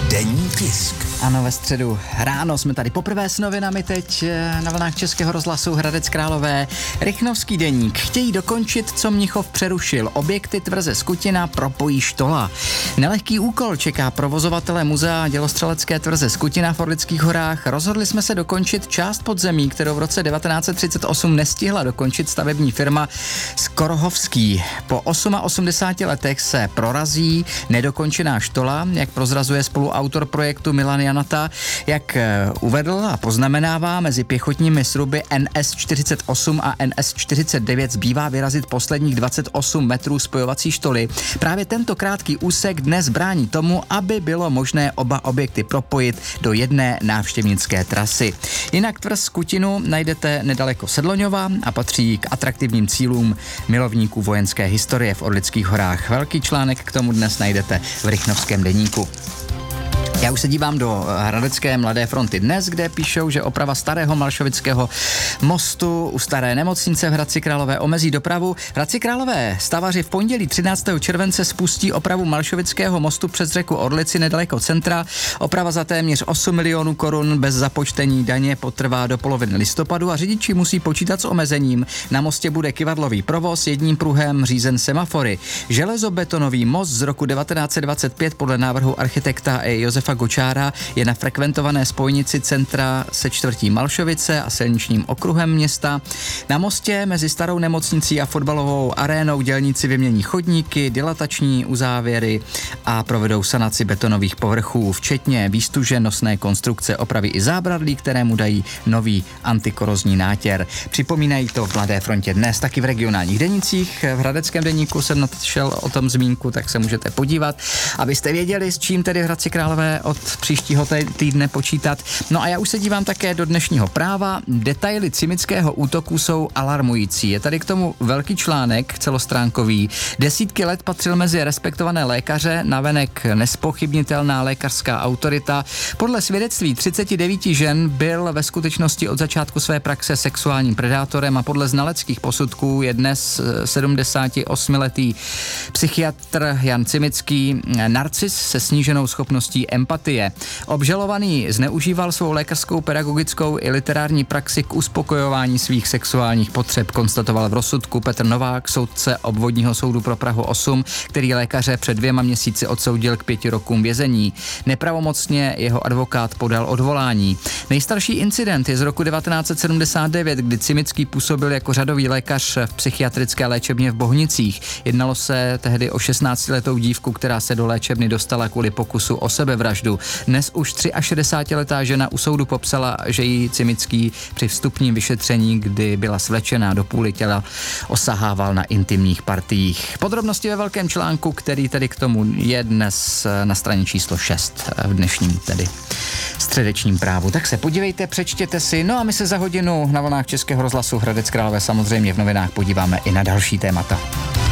Denní tisk. Ano, ve středu ráno jsme tady poprvé s novinami teď na vlnách Českého rozhlasu Hradec Králové. Rychnovský deník. Chtějí dokončit, co Mnichov přerušil. Objekty tvrze Skutina propojí Štola. Nelehký úkol čeká provozovatele muzea dělostřelecké tvrze Skutina v Orlických horách. Rozhodli jsme se dokončit část podzemí, kterou v roce 1938 nestihla dokončit stavební firma Skorohovský. Po 88 letech se prorazí nedokončená štola, jak prozrazuje spoluautor projektu Milan Janata, jak uvedl a poznamenává, mezi pěchotními sruby NS48 a NS49 zbývá vyrazit posledních 28 metrů spojovací štoly. Právě tento krátký úsek dnes brání tomu, aby bylo možné oba objekty propojit do jedné návštěvnické trasy. Jinak tvrz Skutinu najdete nedaleko Sedloňova a patří k atraktivním cílům milovníků vojenské historie v Orlických horách. Velký článek k tomu dnes najdete v Rychnovském deníku. Já už se dívám do hradecké Mladé fronty dnes, kde píšou, že oprava starého Malšovického mostu u staré nemocnice v Hradci Králové omezí dopravu. V Hradci Králové stavaři v pondělí 13. července spustí opravu Malšovického mostu přes řeku Orlici nedaleko centra. Oprava za téměř 8 milionů korun bez započtení daně potrvá do poloviny listopadu a řidiči musí počítat s omezením. Na mostě bude kyvadlový provoz, jedním pruhem řízen semafory. Železobetonový most z roku 1925 podle návrhu architekta Josefa Gočára je na frekventované spojnici centra se čtvrtí Malšovice a silničním okruhem města. Na mostě mezi starou nemocnicí a fotbalovou arénou dělníci vymění chodníky, dilatační uzávěry a provedou sanaci betonových povrchů, včetně výstuže nosné konstrukce, opraví i zábradlí, kterému dají nový antikorozní nátěr. Připomínají to v Mladé frontě dnes, taky v regionálních denících. V Hradeckém deníku jsem našel o tom zmínku, tak se můžete podívat, abyste věděli, s čím tedy v Hradci Králové od příštího týdne počítat. No a já už se dívám také do dnešního Práva. Detaily cimického útoku jsou alarmující. Je tady k tomu velký článek celostránkový. Desítky let patřil mezi respektované lékaře, navenek nespochybnitelná lékařská autorita. Podle svědectví 39 žen byl ve skutečnosti od začátku své praxe sexuálním predátorem a podle znaleckých posudků je dnes 78letý psychiatr Jan Cimický narcis se sníženou schopností empatie. Obžalovaný zneužíval svou lékařskou, pedagogickou i literární praxi k uspokojování svých sexuálních potřeb, konstatoval v rozsudku Petr Novák, soudce obvodního soudu pro Prahu 8, který lékaře před 2 měsíci odsoudil k 5 rokům vězení. Nepravomocně jeho advokát podal odvolání. Nejstarší incident je z roku 1979, kdy Cimický působil jako řadový lékař v psychiatrické léčebně v Bohnicích. Jednalo se tehdy o 16letou dívku, která se do léčebny dostala kvůli pokusu o sebevraždu. Dnes už 63letá žena u soudu popsala, že jí Cimický při vstupním vyšetření, kdy byla svlečená do půly těla, osahával na intimních partiích. Podrobnosti ve velkém článku, který tedy k tomu je dnes na straně číslo 6 v dnešním tedy středečním Právu. Tak se podívejte, přečtěte si, no a my se za hodinu na vlnách Českého rozhlasu Hradec Králové samozřejmě v novinách podíváme i na další témata.